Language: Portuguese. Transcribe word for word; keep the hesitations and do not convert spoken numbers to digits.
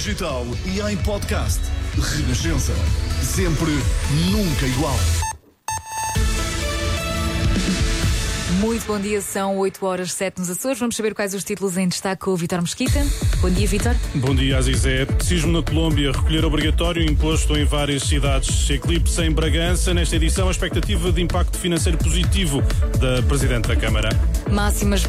digital e em podcast. Renascença. Sempre, nunca igual. Muito bom dia, são oito horas sete nos Açores. Vamos saber quais os títulos em destaque com o Vítor Mesquita. Bom dia, Vítor. Bom dia, Azizé. Sismo na Colômbia, recolher obrigatório imposto em várias cidades. Eclipse em Bragança. Nesta edição, a expectativa de impacto financeiro positivo da Presidente da Câmara. Máximas